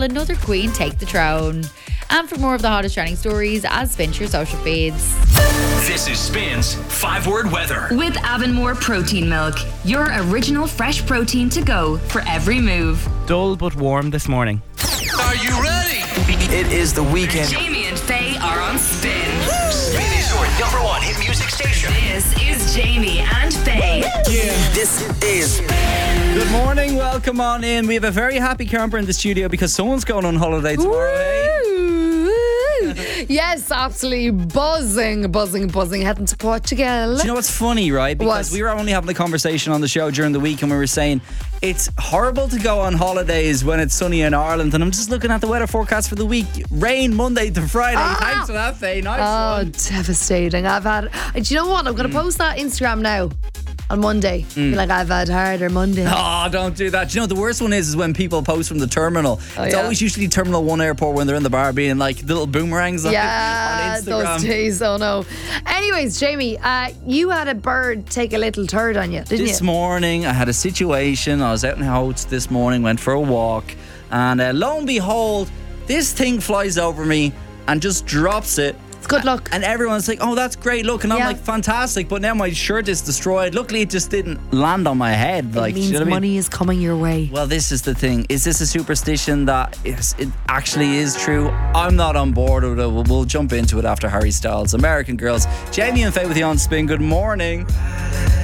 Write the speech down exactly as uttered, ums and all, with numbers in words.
another queen take the throne? And for more of the hottest trending stories, as spin your social feeds. This is Spin's five word weather. With Avonmore Protein Milk, your original fresh protein to go for every move. Dull but warm this morning. Are you ready? It is the weekend. Jamie and Faye are on Spin. Spin is your number one hit music station. This is Jamie and Faye. Yeah. This is Good morning, welcome on in. We have a very happy camper in the studio because someone's going on holiday tomorrow. eh? Yes, absolutely buzzing, buzzing, buzzing. Heading to Portugal. Do you know what's funny, right? Because What? we were only having a conversation on the show during the week and we were saying it's horrible to go on holidays when it's sunny in Ireland. And I'm just looking at the weather forecast for the week. Rain Monday to Friday. Ah! Thanks for that, Faye. Nice Oh, one. devastating. I've had. Do you know what? I'm going to post that Instagram now on Monday. Be like, I've had harder Monday. Oh, don't do that. Do you know, the worst one is, is when people post from the terminal. Oh, it's yeah. always usually Terminal one airport when they're in the bar being like little boomerangs on, Yeah, on Instagram. those days. Oh no. Anyways, Jamie, uh, you had a bird take a little turd on you, didn't This you? morning, I had a situation. I was out in Houts this morning, went for a walk, and uh, lo and behold, this thing flies over me and just drops it. It's good luck. And everyone's like, oh, that's great, look. And I'm Yeah. like, fantastic. But now my shirt is destroyed. Luckily, it just didn't land on my head. Like, it do means you know what I mean? money is coming your way. Well, this is the thing. Is this a superstition that is, it actually is true? I'm not on board with it. We'll, we'll jump into it after Harry Styles. American Girls. Jamie and Faye with you on Spin. Good morning.